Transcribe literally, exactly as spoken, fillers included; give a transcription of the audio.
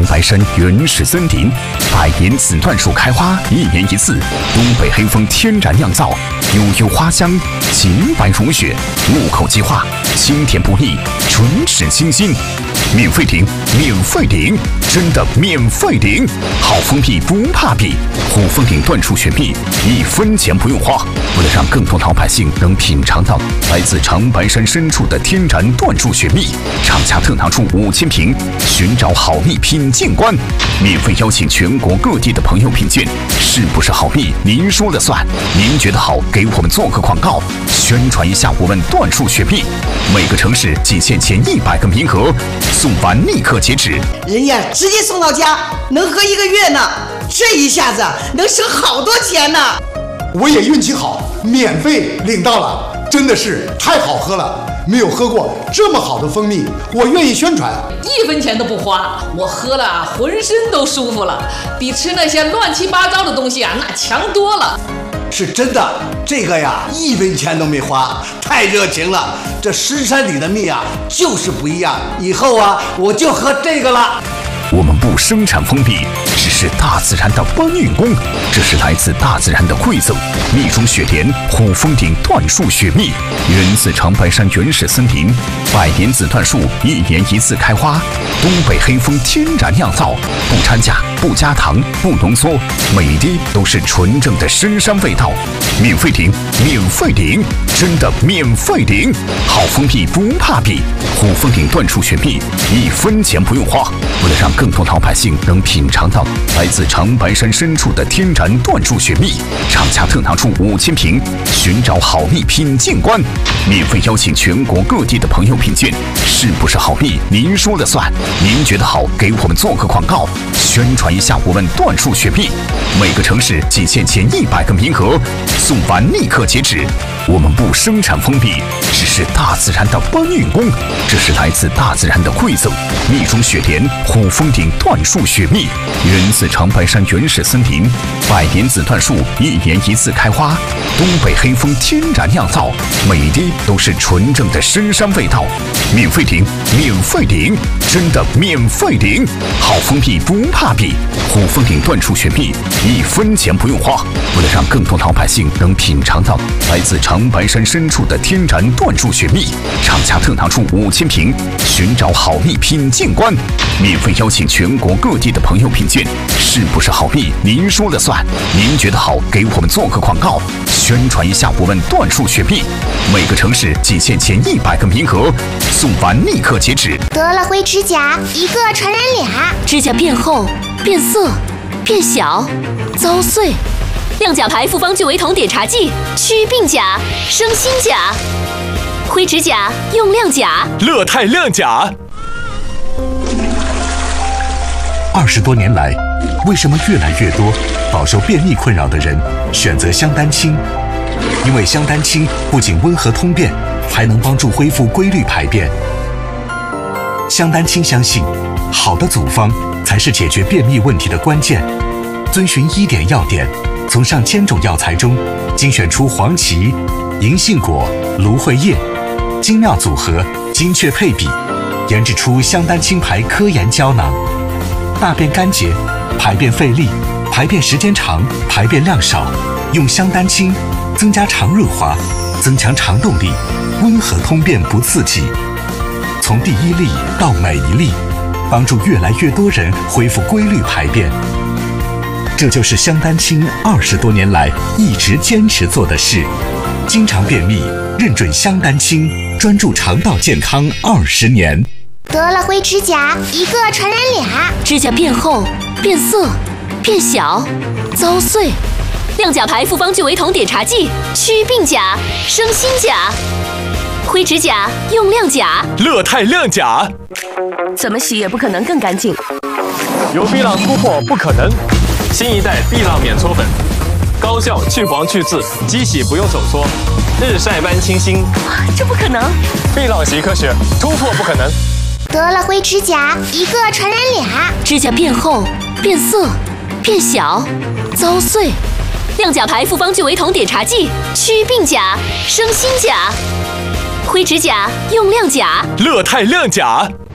白山原始森林，百年紫椴树开花，一年一次。东北黑蜂天然酿造，悠悠花香，洁白如雪，入口即化，清甜不腻，唇齿清新。免费领，免费领，真的免费领！好蜂蜜不怕比，虎蜂岭椴树雪蜜，一分钱不用花。为了让更多老百姓能品尝到来自长白山深处的天然椴树雪蜜，厂家特拿出五千瓶，寻找好蜜品鉴官，免费邀请全国各地的朋友品鉴，是不是好蜜您说了算？您觉得好，给我们做个广告，宣传一下我们椴树雪蜜。每个城市仅限前一百个名额，送完立刻截止。 人家直接送到家，能喝一个月呢，这一下子能省好多钱呢。 我也运气好，免费领到了，真的是太好喝了，没有喝过这么好的蜂蜜，我愿意宣传， 一分钱都不花，我喝了浑身都舒服了，比吃那些乱七八糟的东西啊那强多了。 是真的，这个呀一分钱都没花，太热情了。这深山里的蜜啊就是不一样，以后啊我就喝这个了。 我们不生产蜂蜜，只是大自然的搬运工，这是来自大自然的馈赠。蜜中雪莲虎蜂岭椴树雪蜜，源自长白山原始森林，百年紫椴树一年一次开花，东北黑蜂天然酿造，不掺假，不加糖，不浓缩，每一滴都是纯正的深山味道。免费领，免费领，真的免费领！好蜂蜜不怕比，虎蜂岭椴树雪蜜，一分钱不用花。为了让更多老百姓能品尝到来自长白山深处的天然椴树雪蜜，厂家特拿出五千瓶，寻找好蜜品鉴官，免费邀请全国各地的朋友品鉴，是不是好蜜您说了算？您觉得好，给我们做个广告，宣传一下我们椴树雪蜜。每个城市仅限前一百个名额，送完立刻截止。我们不生产蜂蜜，只是大自然的搬运工，这是来自大自然的馈赠。蜜中雪莲虎蜂岭椴树雪蜜，源自长白山原始森林，百年紫椴树一年一次开花，东北黑蜂天然酿造，每一滴都是纯正的深山味道。免费领，免费领，真的免费领！好蜂蜜不怕比，虎蜂岭椴树雪蜜，一分钱不用花。为了让更多老百姓能品尝到来自长白山深处的天然椴树雪蜜，厂家特拿出五千瓶，寻找好蜜品鉴官，免费邀请全国各地的朋友品鉴，是不是好蜜您说了算？您觉得好，给我们做个广告，宣传一下我们椴树雪蜜。每个城市仅限前一百个名额，送完立刻截止。 得了灰指甲，一个传染俩， 指甲变厚、变色、变小、遭碎。亮甲牌复方聚维酮碘茶剂，祛病甲、生新甲。灰指甲用亮甲， 乐泰亮甲。 二十多年来，为什么越来越多饱受便秘困扰的人选择香丹清？因为香丹清不仅温和通便，还能帮助恢复规律排便。香丹清相信，好的组方才是解决便秘问题的关键。遵循医典要点，从上千种药材中精选出黄芪、银杏果、芦荟叶，精妙组合，精确配比，研制出香丹清牌科研胶囊。大便干结、排便费力、排便时间长、排便量少，用香丹清增加肠润滑，增强肠动力，温和通便不刺激。从第一粒到每一粒，帮助越来越多人恢复规律排便。这就是香丹清二十多年来一直坚持做的事。经常便秘，认准香丹清，专注肠道健康二十年。 得了灰指甲，一个传染俩， 指甲变厚、变色、变小、遭碎。亮甲牌复方聚维酮碘茶剂，祛病甲、生新甲。灰指甲用亮甲， 乐泰亮甲。 怎么洗也不可能更干净。 由碧浪突破不可能，新一代碧浪免搓粉，高效去黄去渍，机洗不用手搓，日晒般清新。 这不可能！ 碧浪习科学，突破不可能。 得了灰指甲，一个传染俩， 指甲变厚、变色、变小、遭碎。亮甲牌复方聚维酮碘茶剂，祛病甲、生新甲。灰指甲用亮甲， 乐泰亮甲。